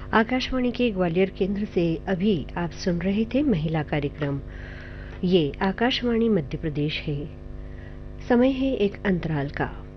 आकाशवाणी के ग्वालियर केंद्र से अभी आप सुन रहे थे महिला कार्यक्रम। ये आकाशवाणी मध्य प्रदेश है। समय है एक अंतराल का।